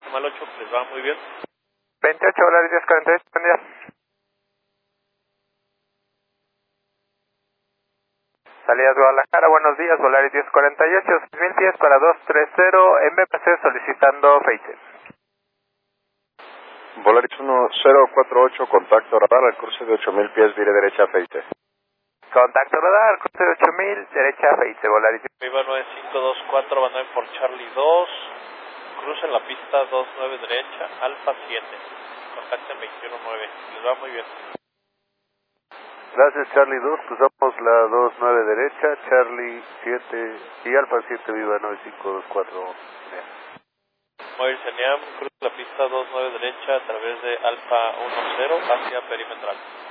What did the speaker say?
Mal 8, les va muy bien. 28, Volaris 1048, buen día. Salida Guadalajara, buenos días, Volaris 1048, 6000 pies para 230, MPC solicitando FACE. Volaris 1048, contacto radar al cruce de 8000 pies, vire derecha FACE. Contacto radar, cruce de 8000, derecha FACE, Volaris. Viva 9524, van a ir por Charlie 2, crucen la pista 29 derecha, Alfa 7, contacten 219, les va muy bien. Gracias Charlie 2, cruzamos la 29 derecha, Charlie 7 y Alfa 7, viva 9524. Muy bien, Seniam, cruza la pista 29 derecha a través de Alfa 10 hacia perimetral.